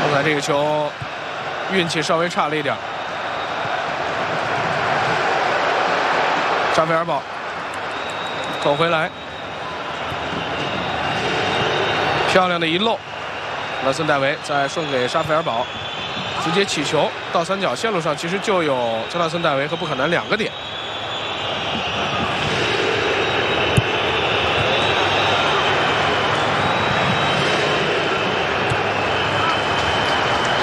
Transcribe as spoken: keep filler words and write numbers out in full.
刚才这个球运气稍微差了一点。扎菲尔堡走回来，漂亮的一漏，勒森戴维再顺给沙菲尔堡，直接起球到三角线路上，其实就有加纳森戴维和布坎南两个点。